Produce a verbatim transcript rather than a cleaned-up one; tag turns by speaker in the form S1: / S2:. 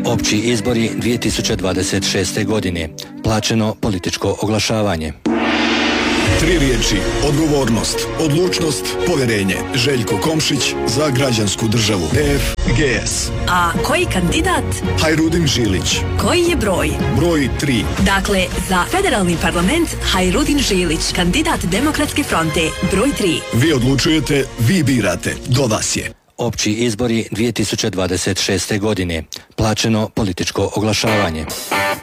S1: Opći izbori dvije tisuće dvadeset šeste. godine. Plaćeno političko oglašavanje.
S2: Tri riječi: odgovornost, odlučnost, povjerenje. Željko Komšić za građansku državu. P F G S.
S3: A koji kandidat?
S2: Hajrudin Žilić.
S3: Koji je broj?
S2: Broj tri.
S3: Dakle, za federalni parlament Hajrudin Žilić, kandidat Demokratske fronte, broj tri.
S2: Vi odlučujete, vi birate. Do vas je.
S1: Opći izbori dvije tisuće dvadeset šeste. godine. Plaćeno političko oglašavanje.